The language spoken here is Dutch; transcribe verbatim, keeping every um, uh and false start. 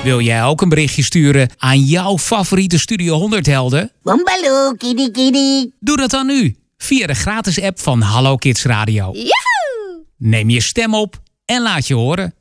Wil jij ook een berichtje sturen aan jouw favoriete Studio honderd helden? Boombaloo, kitty kitty. Doe dat dan nu via de gratis app van Hallo Kids Radio. Yahoo! Neem je stem op en laat je horen.